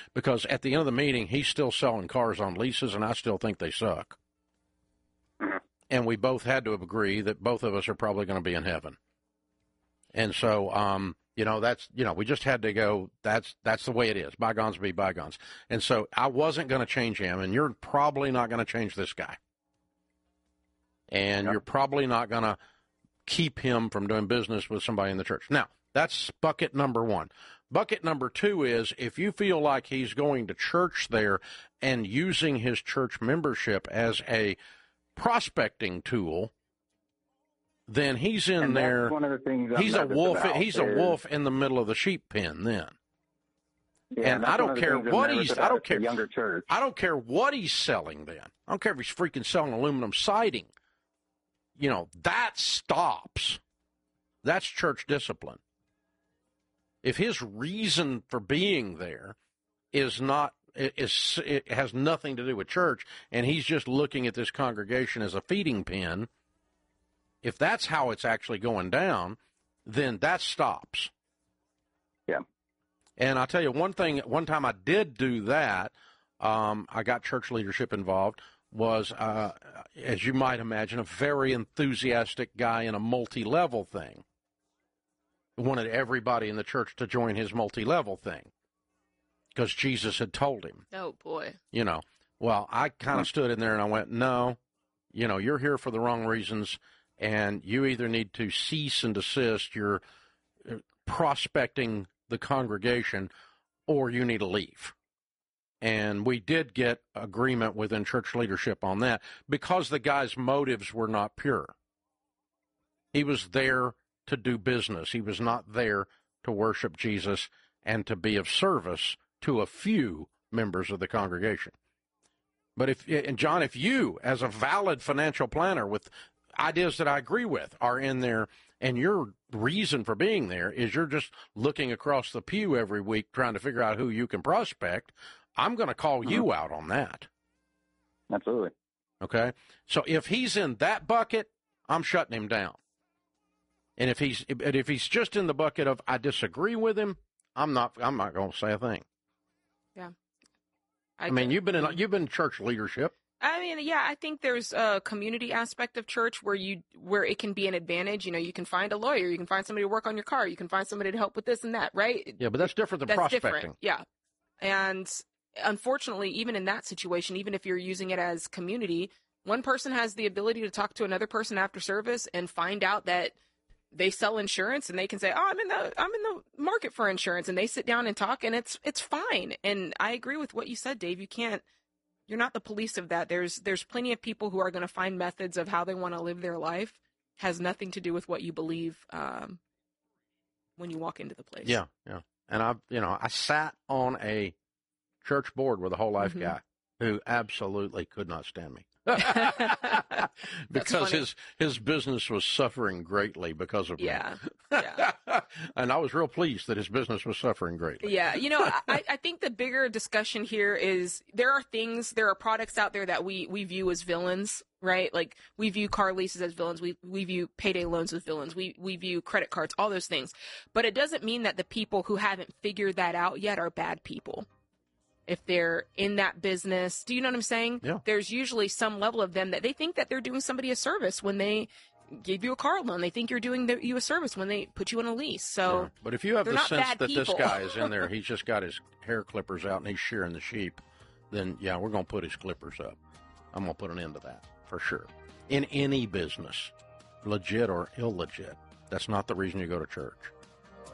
because at the end of the meeting, he's still selling cars on leases, and I still think they suck. Mm-hmm. And we both had to agree that both of us are probably going to be in heaven. And so, we just had to go, that's the way it is. Bygones be bygones. And so I wasn't going to change him, and you're probably not going to change this guy. And you're probably not going to keep him from doing business with somebody in the church. Now, that's bucket number one. Bucket number two is if you feel like he's going to church there and using his church membership as a prospecting tool, then he's in there. One of the things he's a wolf. He's a wolf in the middle of the sheep pen. Then, and I don't care what he's. I don't care. Younger church. I don't care what he's selling. Then I don't care if he's freaking selling aluminum siding. That stops. That's church discipline. If his reason for being there is not. It has nothing to do with church, and he's just looking at this congregation as a feeding pen. If that's how it's actually going down, then that stops. Yeah. And I'll tell you one time I did do that, I got church leadership involved, was, as you might imagine, a very enthusiastic guy in a multi-level thing. Wanted everybody in the church to join his multi-level thing. Because Jesus had told him. Oh, boy. Well, I kind of stood in there and I went, no, you're here for the wrong reasons, and you either need to cease and desist your prospecting the congregation, or you need to leave. And we did get agreement within church leadership on that because the guy's motives were not pure. He was there to do business. He was not there to worship Jesus and to be of service to a few members of the congregation. But John, if you, as a valid financial planner with ideas that I agree with, are in there, and your reason for being there is you're just looking across the pew every week trying to figure out who you can prospect, I'm going to call you out on that. Absolutely. Okay? So if he's in that bucket, I'm shutting him down. And if he's just in the bucket of I disagree with him, I'm not going to say a thing. Yeah. I mean, you've been in church leadership. I mean, yeah, I think there's a community aspect of church where it can be an advantage. You can find a lawyer, you can find somebody to work on your car, you can find somebody to help with this and that, right? Yeah, but that's different than prospecting. Different. Yeah. And unfortunately, even in that situation, even if you're using it as community, one person has the ability to talk to another person after service and find out that they sell insurance, and they can say, "Oh, I'm in the market for insurance," and they sit down and talk, and it's fine. And I agree with what you said, Dave. You're not the police of that. There's plenty of people who are going to find methods of how they want to live their life. Has nothing to do with what you believe when you walk into the place. Yeah, yeah. And I sat on a church board with a whole life guy who absolutely could not stand me. Because his business was suffering greatly because of me. Yeah. And I was real pleased that his business was suffering greatly. Yeah. I think the bigger discussion here is there are products out there that we view as villains, right? Like we view car leases as villains. We view payday loans as villains. We view credit cards, all those things. But it doesn't mean that the people who haven't figured that out yet are bad people. If they're in that business, do you know what I'm saying? Yeah. There's usually some level of them that they think that they're doing somebody a service when they give you a car loan. They think you're doing you a service when they put you on a lease. So, yeah. But if you have the sense that people. This guy is in there, he's just got his hair clippers out and he's shearing the sheep, then yeah, we're going to put his clippers up. I'm going to put an end to that for sure. In any business, legit or illegit, that's not the reason you go to church.